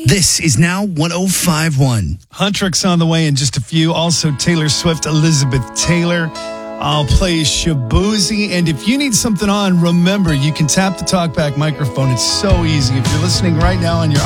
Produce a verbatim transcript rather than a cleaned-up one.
This is now one oh five point one. Huntrix on the way in just a few. Also, Taylor Swift, Elizabeth Taylor. I'll play Shabuzi. And if you need something on, remember, you can tap the TalkBack microphone. It's so easy. If you're listening right now on your